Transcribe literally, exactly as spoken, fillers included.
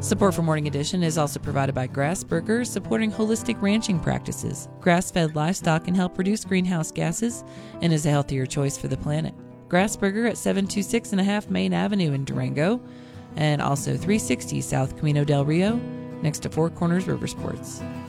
Support for Morning Edition is also provided by Grassburger, supporting holistic ranching practices. Grass-fed livestock can help reduce greenhouse gases and is a healthier choice for the planet. Grassburger at seven two six and a half Main Avenue in Durango, and also three sixty South Camino del Rio, next to Four Corners River Sports.